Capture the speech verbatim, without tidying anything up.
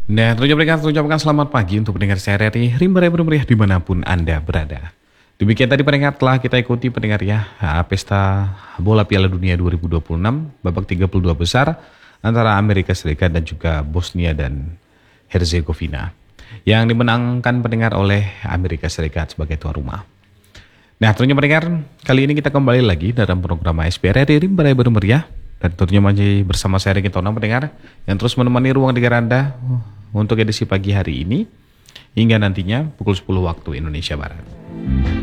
Nah, tentunya mereka ucapkan selamat pagi untuk pendengar C R R I Rimba Meriah dimanapun Anda berada. Demikian tadi pendengar telah kita ikuti pendengar ya ah, Pesta Bola Piala Dunia dua ribu dua puluh enam babak tiga puluh dua besar antara Amerika Serikat dan juga Bosnia dan Herzegovina yang dimenangkan pendengar oleh Amerika Serikat sebagai tuan rumah. Nah, tentunya pendengar, kali ini kita kembali lagi dalam program S P R R I Rimba Meriah. Dan tentunya masih bersama saya Riki Tona pendengar yang terus menemani ruang dengar Anda untuk edisi pagi hari ini hingga nantinya pukul sepuluh waktu Indonesia Barat.